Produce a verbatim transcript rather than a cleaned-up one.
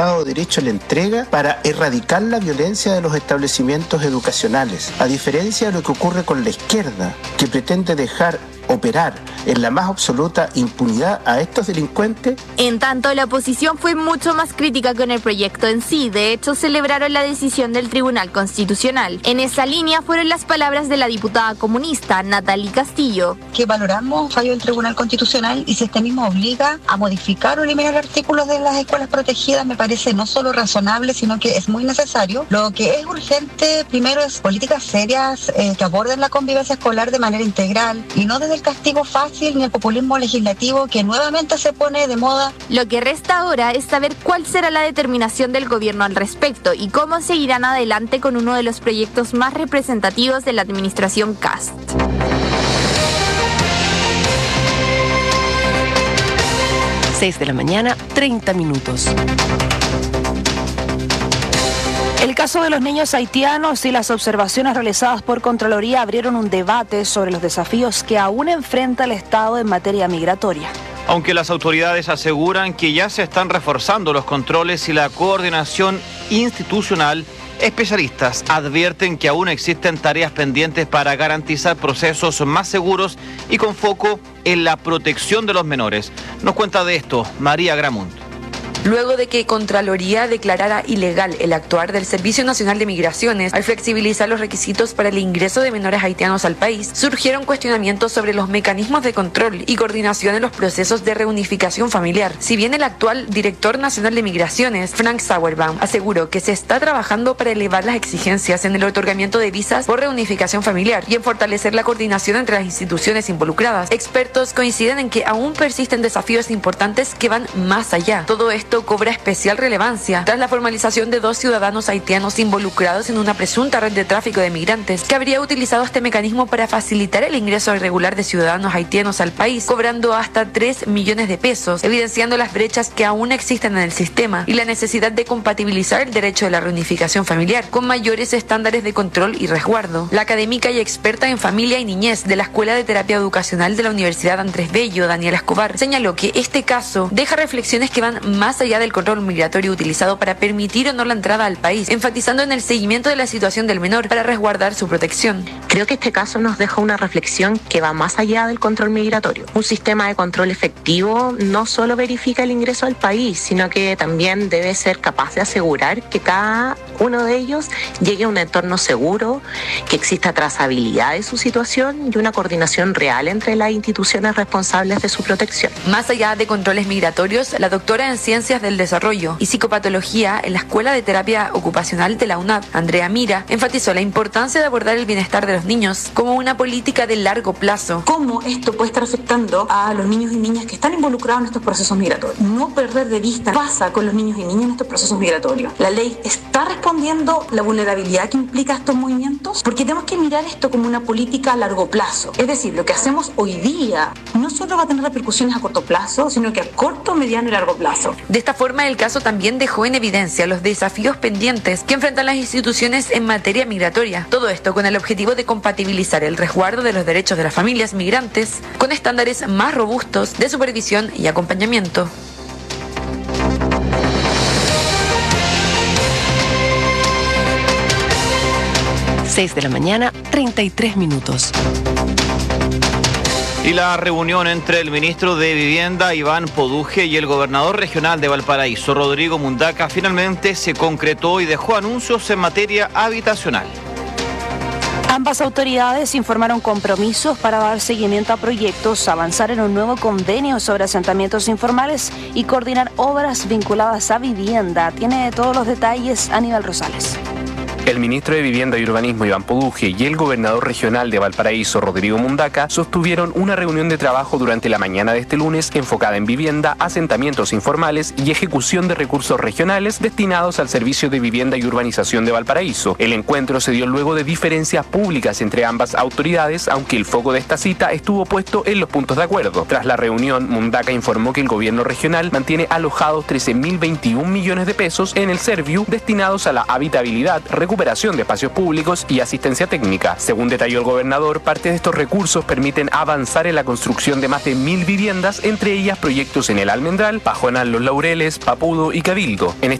Estado de Derecho le entrega para erradicar la violencia de los establecimientos educacionales, a diferencia de lo que ocurre con la izquierda, que pretende dejar operar en la más absoluta impunidad a estos delincuentes. En tanto, la oposición fue mucho más crítica con el proyecto en sí. De hecho, celebraron la decisión del Tribunal Constitucional. En esa línea fueron las palabras de la diputada comunista Natalie Castillo. Que valoramos el fallo del Tribunal Constitucional y si este mismo obliga a modificar o eliminar artículos de las escuelas protegidas, me parece no solo razonable, sino que es muy necesario. Lo que es urgente, primero, es políticas serias eh, que aborden la convivencia escolar de manera integral y no desde el castigo fácil ni el populismo legislativo que nuevamente se pone de moda. Lo que resta ahora es saber cuál será la determinación del gobierno al respecto y cómo seguirán adelante con uno de los proyectos más representativos de la administración Kast. seis de la mañana, treinta minutos. El caso de los niños haitianos y las observaciones realizadas por Contraloría abrieron un debate sobre los desafíos que aún enfrenta el Estado en materia migratoria. Aunque las autoridades aseguran que ya se están reforzando los controles y la coordinación institucional, especialistas advierten que aún existen tareas pendientes para garantizar procesos más seguros y con foco en la protección de los menores. Nos cuenta de esto María Gramunt. Luego de que Contraloría declarara ilegal el actuar del Servicio Nacional de Migraciones al flexibilizar los requisitos para el ingreso de menores haitianos al país, surgieron cuestionamientos sobre los mecanismos de control y coordinación en los procesos de reunificación familiar. Si bien el actual Director Nacional de Migraciones, Frank Sauerbaum, aseguró que se está trabajando para elevar las exigencias en el otorgamiento de visas por reunificación familiar y en fortalecer la coordinación entre las instituciones involucradas, expertos coinciden en que aún persisten desafíos importantes que van más allá. Todo esto cobra especial relevancia tras la formalización de dos ciudadanos haitianos involucrados en una presunta red de tráfico de migrantes que habría utilizado este mecanismo para facilitar el ingreso irregular de ciudadanos haitianos al país, cobrando hasta tres millones de pesos, evidenciando las brechas que aún existen en el sistema y la necesidad de compatibilizar el derecho de la reunificación familiar con mayores estándares de control y resguardo. La académica y experta en familia y niñez de la Escuela de Terapia Educacional de la Universidad Andrés Bello, Daniela Escobar, señaló que este caso deja reflexiones que van más allá del control migratorio utilizado para permitir o no la entrada al país, enfatizando en el seguimiento de la situación del menor para resguardar su protección. Creo que este caso nos deja una reflexión que va más allá del control migratorio. Un sistema de control efectivo no solo verifica el ingreso al país, sino que también debe ser capaz de asegurar que cada uno de ellos llegue a un entorno seguro, que exista trazabilidad de su situación y una coordinación real entre las instituciones responsables de su protección. Más allá de controles migratorios, la doctora en Ciencias del Desarrollo y Psicopatología en la Escuela de Terapia Ocupacional de la U N A D, Andrea Mira, enfatizó la importancia de abordar el bienestar de los niños como una política de largo plazo. ¿Cómo esto puede estar afectando a los niños y niñas que están involucrados en estos procesos migratorios? No perder de vista qué pasa con los niños y niñas en estos procesos migratorios. La ley está respondiendo la vulnerabilidad que implica estos movimientos, porque tenemos que mirar esto como una política a largo plazo. Es decir, lo que hacemos hoy día no solo va a tener repercusiones a corto plazo, sino que a corto, mediano y largo plazo. De esta forma, el caso también dejó en evidencia los desafíos pendientes que enfrentan las instituciones en materia migratoria. Todo esto con el objetivo de compatibilizar el resguardo de los derechos de las familias migrantes con estándares más robustos de supervisión y acompañamiento. seis de la mañana, treinta y tres minutos. Y la reunión entre el ministro de Vivienda, Iván Poduje, y el gobernador regional de Valparaíso, Rodrigo Mundaca, finalmente se concretó y dejó anuncios en materia habitacional. Ambas autoridades informaron compromisos para dar seguimiento a proyectos, avanzar en un nuevo convenio sobre asentamientos informales y coordinar obras vinculadas a vivienda. Tiene todos los detalles Aníbal Rosales. El ministro de Vivienda y Urbanismo, Iván Poduje, y el gobernador regional de Valparaíso, Rodrigo Mundaca, sostuvieron una reunión de trabajo durante la mañana de este lunes enfocada en vivienda, asentamientos informales y ejecución de recursos regionales destinados al servicio de vivienda y urbanización de Valparaíso. El encuentro se dio luego de diferencias públicas entre ambas autoridades, aunque el foco de esta cita estuvo puesto en los puntos de acuerdo. Tras la reunión, Mundaca informó que el gobierno regional mantiene alojados trece mil veintiún millones de pesos en el Serviu destinados a la habitabilidad, recuperación de espacios públicos y asistencia técnica. Según detalló el gobernador, parte de estos recursos permiten avanzar en la construcción de más de mil viviendas, entre ellas proyectos en El Almendral, Pajonal Los Laureles, Papudo y Cabildo. En